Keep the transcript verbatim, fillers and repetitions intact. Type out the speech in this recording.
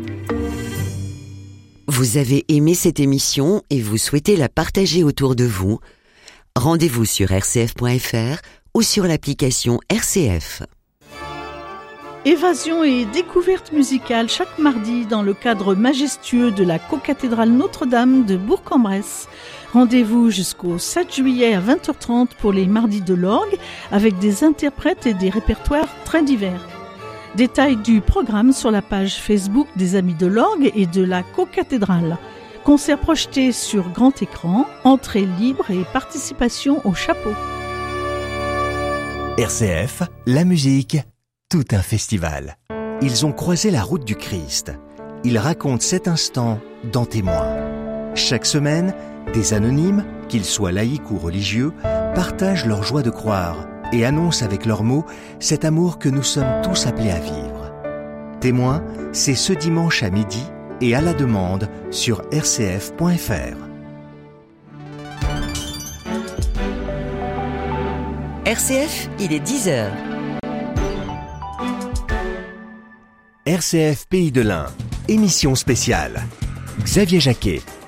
Vous avez aimé cette émission et vous souhaitez la partager autour de vous? Rendez-vous sur r c f point f r ou sur l'application R C F. Évasion et découverte musicale chaque mardi dans le cadre majestueux de la cocathédrale Notre-Dame de Bourg-en-Bresse. Rendez-vous jusqu'au sept juillet à vingt heures trente pour les mardis de l'orgue avec des interprètes et des répertoires très divers. Détails du programme sur la page Facebook des Amis de l'orgue et de la cocathédrale. Concert projeté sur grand écran, entrée libre et participation au chapeau. R C F, la musique, tout un festival. Ils ont croisé la route du Christ. Ils racontent cet instant dans Témoins. Chaque semaine, des anonymes, qu'ils soient laïcs ou religieux, partagent leur joie de croire et annoncent avec leurs mots cet amour que nous sommes tous appelés à vivre. Témoins, c'est ce dimanche à midi et à la demande sur r c f point f r. R C F, il est dix heures. R C F Pays de l'Ain, émission spéciale. Xavier Jacquet.